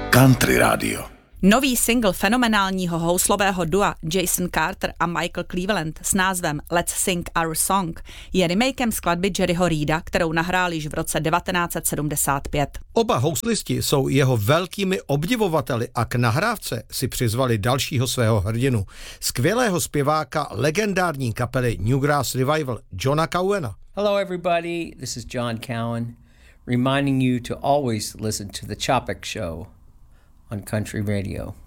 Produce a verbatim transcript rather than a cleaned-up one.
Country Radio. Nový single fenomenálního houslového dua Jason Carter a Michael Cleveland s názvem Let's Sing Our Song je remakem skladby Jerryho Reeda, kterou nahrál již v roce devatenáct set sedmdesát pět. Oba houslisti jsou jeho velkými obdivovateli a k nahrávce si přizvali dalšího svého hrdinu, skvělého zpěváka legendární kapely Newgrass Revival Johna Cowena. Hello everybody, this is John Cowan, reminding you to always listen to the Chopek Show on Country Radio.